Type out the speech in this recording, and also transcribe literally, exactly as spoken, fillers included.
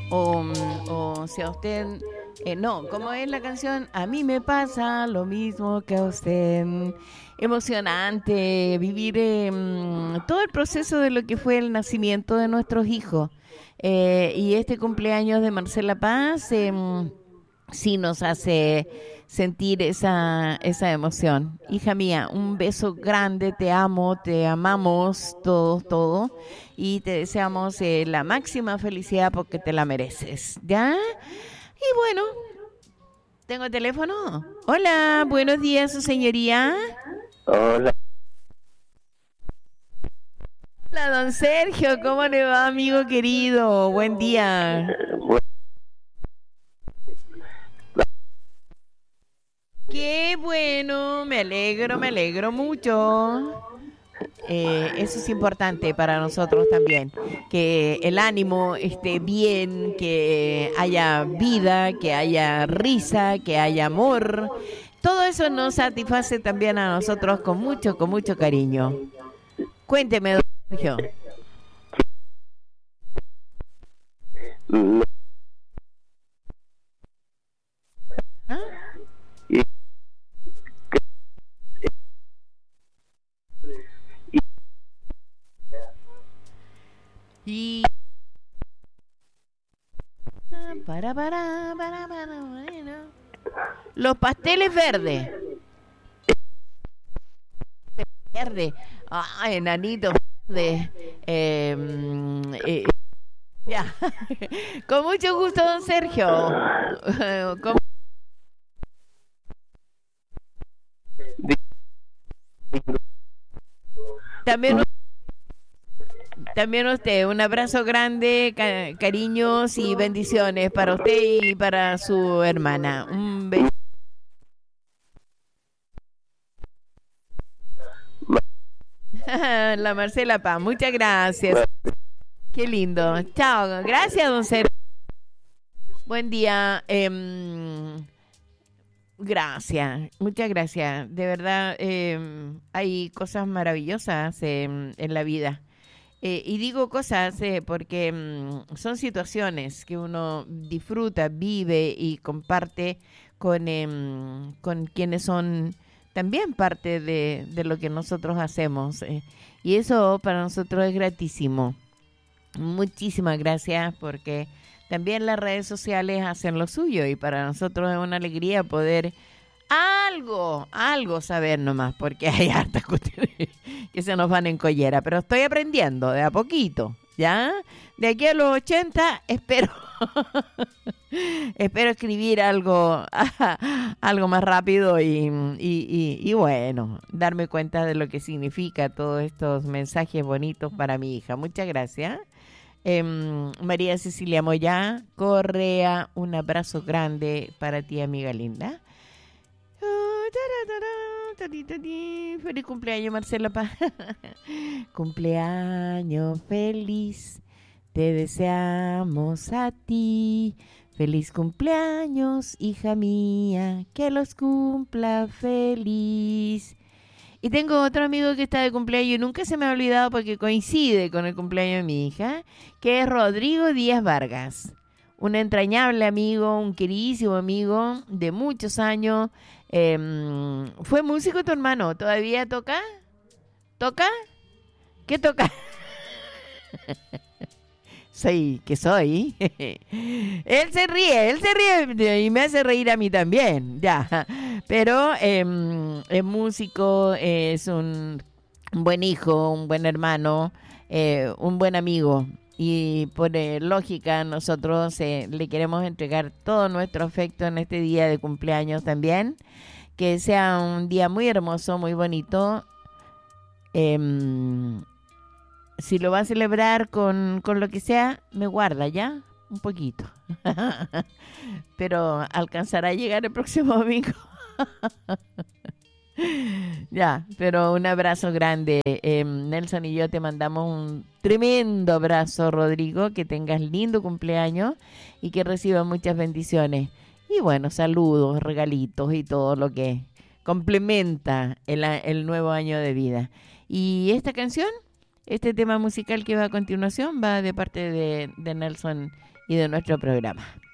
O, o si a usted, eh, no, ¿cómo es la canción? A mí me pasa lo mismo que a usted. Emocionante vivir eh, mm, todo el proceso de lo que fue el nacimiento de nuestros hijos. Eh, y este cumpleaños de Marcela Paz eh, mm, sí nos hace sentir esa, esa emoción. Hija mía, un beso grande, te amo, te amamos todos, todos, y te deseamos eh, la máxima felicidad porque te la mereces, ¿ya? Y bueno, ¿tengo teléfono? Hola, buenos días, su señoría. Hola. Hola, don Sergio, ¿cómo le va, amigo querido? Buen día. Qué bueno, me alegro, me alegro mucho. Eh, eso es importante para nosotros también, que el ánimo esté bien, que haya vida, que haya risa, que haya amor. Todo eso nos satisface también a nosotros con mucho, con mucho cariño. Cuénteme, don Sergio. ¿Ah? Y para para para para bueno. Los pasteles verdes. Verde. Ah, enanito verde. Eh, eh, ya. Con mucho gusto, don Sergio. Con... También También usted, un abrazo grande, ca- cariños y bendiciones para usted y para su hermana. Un beso. La Marcela Paz, muchas gracias. Qué lindo. Chao, gracias, don Sergio. Buen día. Eh, gracias, muchas gracias. De verdad, eh, hay cosas maravillosas eh, en la vida. Eh, y digo cosas eh, porque mm, son situaciones que uno disfruta, vive y comparte con, em, con quienes son también parte de, de lo que nosotros hacemos. eh. Y eso para nosotros es gratísimo. Muchísimas gracias porque también las redes sociales hacen lo suyo y para nosotros es una alegría poder algo, algo saber nomás, porque hay hartas cuestiones que se nos van en collera, pero estoy aprendiendo de a poquito, ¿ya? De aquí a los ochenta espero espero escribir algo algo más rápido y, y, y, y bueno, darme cuenta de lo que significa todos estos mensajes bonitos para mi hija. Muchas gracias. Eh, María Cecilia Moya Correa, un abrazo grande para ti, amiga linda. Feliz cumpleaños, Marcela Paz. Cumpleaños feliz, te deseamos a ti. Feliz cumpleaños, hija mía, que los cumpla feliz. Y tengo otro amigo que está de cumpleaños y nunca se me ha olvidado porque coincide con el cumpleaños de mi hija, que es Rodrigo Díaz Vargas. Un entrañable amigo, un queridísimo amigo de muchos años. Eh, fue músico tu hermano, ¿todavía toca? ¿Toca? ¿Qué toca? Soy, que soy. Él se ríe, él se ríe y me hace reír a mí también, ya. Pero eh, es músico, es un, un buen hijo, un buen hermano, eh, un buen amigo. Y por eh, lógica nosotros eh, le queremos entregar todo nuestro afecto en este día de cumpleaños también. Que sea un día muy hermoso, muy bonito. Eh, si lo va a celebrar con, con lo que sea, me guarda ya un poquito. Pero alcanzará a llegar el próximo domingo. Ya, pero un abrazo grande. Eh, Nelson y yo te mandamos un tremendo abrazo, Rodrigo. Que tengas lindo cumpleaños y que recibas muchas bendiciones. Y bueno, saludos, regalitos y todo lo que complementa el, el nuevo año de vida. Y esta canción Este tema musical que va a continuación va de parte de, de Nelson y de nuestro programa.